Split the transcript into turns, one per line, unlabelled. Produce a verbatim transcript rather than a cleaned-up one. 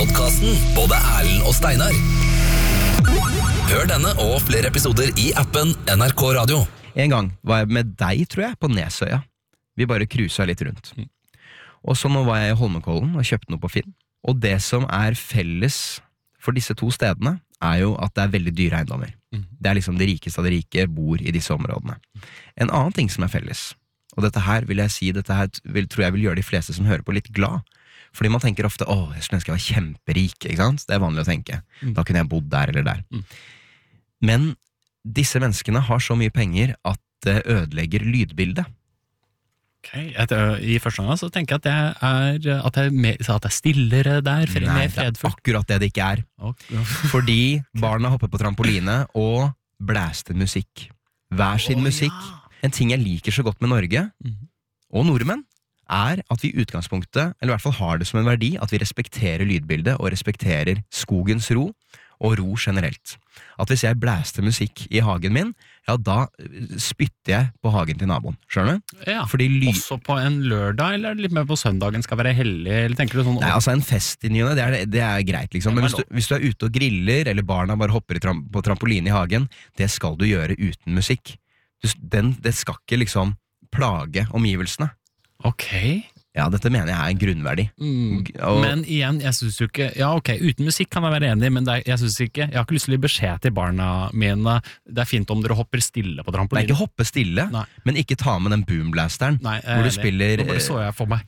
podcasten Både Erlend og Steinar. Hør denne og flere episoder i appen N R K Radio.
En gang var jeg med deg, tror jeg, på Nesøya. Vi bare cruiset litt rundt. Og så nå var jeg i Holmenkollen og kjøpte noe på Finn. Og det som er felles for disse to stedene er jo at det er veldig dyre eiendommer. Det er liksom de rikeste av de rike bor i disse områdene. En annen ting som er felles, og dette her vil jeg si, dette her vil, tror jeg vil gjøre de fleste som hører på litt glad. Fordi man tenker ofte, åh, jeg skulle ønske jeg var kjemperik, ikke sant? Det er vanlig å tenke. Da kunne jeg bodd der eller der. Men disse menneskene har så mye penger at det ødelegger lydbildet.
Okay. Etter, I første gang så tenker jeg at det er, at det er, mer, at det er stillere der, for
Nei,
mer fredfullt.
det er akkurat det det ikke er.
Okay.
Fordi barna hopper på trampoline og blæster musikk. Hver sin
oh,
musikk.
Ja.
En ting jeg liker så godt med Norge, og nordmenn, er at vi i utgangspunktet, eller i hvert fall har det som en verdi, at vi respekterer lydbildet og respekterer skogens ro, og ro generelt. At hvis jeg blæster musikk i hagen min, ja, da spytter jeg på hagen til naboen. Skjønner du?
Ja,
Fordi ly-
også på en lørdag, eller litt mer på søndagen skal være hellig, eller tenker du sånn?
Nei, altså en fest i nyene, det er, det er greit liksom. Men hvis du, hvis du er ute og griller, eller barna bare hopper i tram, på trampoline i hagen, det skal du gjøre uten musikk. Du, den, det skal ikke liksom plage omgivelsene.
Ok.
Ja, dette mener jeg er en grunnverdi.
Mm.
Og,
Men igjen, jeg synes jo ikke, ja ok, uten musikk kan jeg være enig, men det er, jeg synes ikke, jeg har ikke lyst til å gi beskjed til barna mine, det er fint om dere hopper stille på
Nei,
trampolinen.
ikke hoppe stille,
Nei.
men ikke ta med den boomblasteren,
Nei, jeg er
hvor du
enig.
spiller
Nå bare så jeg for meg.